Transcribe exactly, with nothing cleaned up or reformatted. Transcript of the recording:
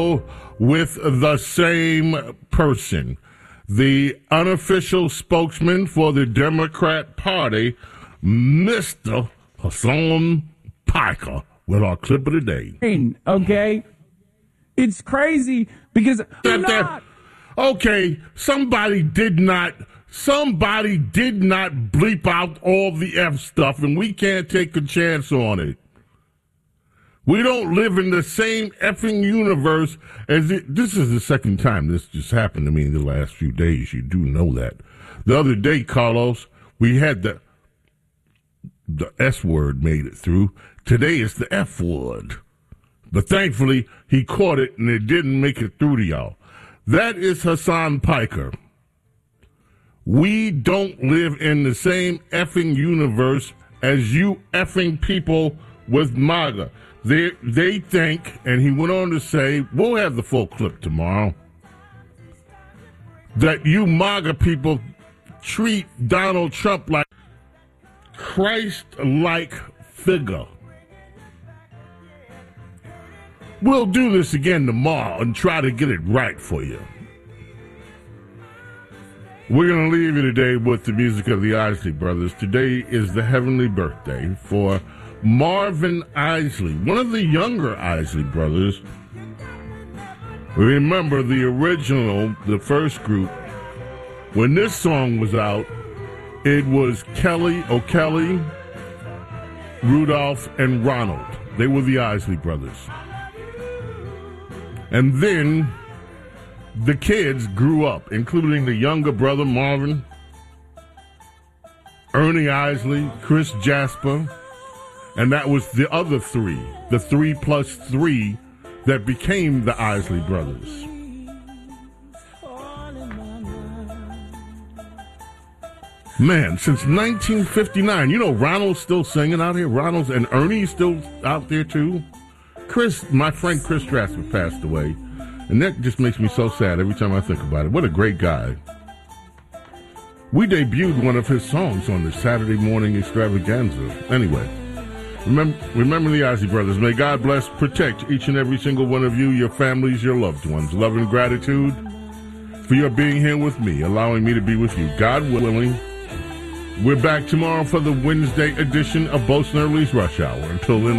with the same person. The unofficial spokesman for the Democrat Party, Mister Hassan Piker, with our clip of the day. Okay? It's crazy because I'm not. Okay, somebody did not, somebody did not bleep out all the F stuff, and we can't take a chance on it. We don't live in the same effing universe as it. This is the second time this just happened to me in the last few days. You do know that. The other day, Carlos, we had the the S word made it through. Today is the F word. But thankfully, he caught it and it didn't make it through to y'all. That is Hassan Piker. We don't live in the same effing universe as you effing people with MAGA. They they think, and he went on to say, we'll have the full clip tomorrow, that you MAGA people treat Donald Trump like Christ-like figure. We'll do this again tomorrow and try to get it right for you. We're going to leave you today with the music of the Isley Brothers. Today is the heavenly birthday for Marvin Isley, one of the younger Isley brothers. Remember the original, the first group, when this song was out, it was Kelly, O'Kelly, Rudolph, and Ronald. They were the Isley brothers. And then the kids grew up, including the younger brother, Marvin, Ernie Isley, Chris Jasper, and that was the other three, the three plus three that became the Isley brothers. Man, since nineteen fifty-nine, you know, Ronald's still singing out here. Ronald's and Ernie's still out there, too. Chris, my friend Chris Jasper passed away, and that just makes me so sad every time I think about it. What a great guy. We debuted one of his songs on the Saturday morning extravaganza. Anyway. Remember, remember the Isley Brothers. May God bless, protect each and every single one of you, your families, your loved ones. Love and gratitude for your being here with me, allowing me to be with you. God willing, we're back tomorrow for the Wednesday edition of Bo Snerdley's Rush Hour. Until then,